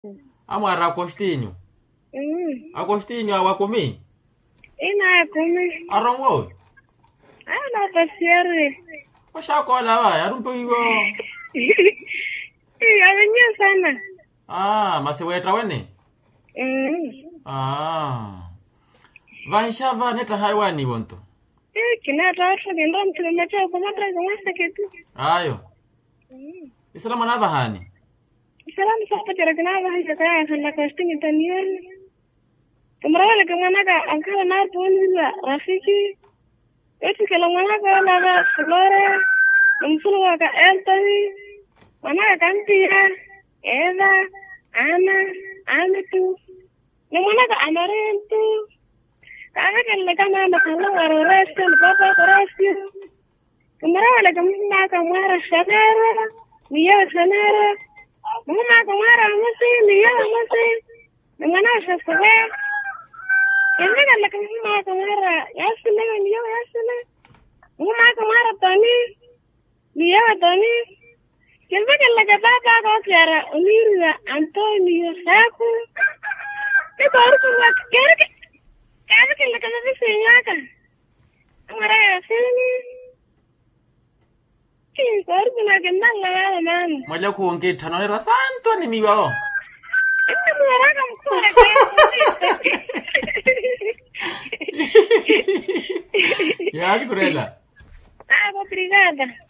Amara Agostinho. Agostinho awakumi. Ina kumi. Arongo. Ana pasiere. Oshakola ba yarumpo igo. Yanya sana. Masiweta wene. Vanshava neta haiwani wonto. Kina tatu ndio mtumecha kwa matra kwa kitu. Ayo. Isalama na bahani. Salamu sasa kina bahani kaya sana casting taniani. Kumrawale kama naga ankara na tuonila rafiki. Eti kala mwana na Flora. Msulu ka Anthony. Mwana kantia. Eva, Ana, Amitu. Ni mwana ka Amarentu. Kaya kama na kala rest papa korasi. Kumrawale kama na mwana Shanara. Niyo Shanara. Mwana kama Musi, niyo Musi. Ni mwana Shakwe. Kaya kama kama yasile niyo yasile. Mwana kama Tani. Niyo Tani. Kaya baba ko kara Oniria Antonio Saku. Ke baru ko kaya kama sinyaka. Amara sini. Ke baru ko kenda man. Moja kuongea tanonera santo ni miwao. Ya, Curela. Obrigada.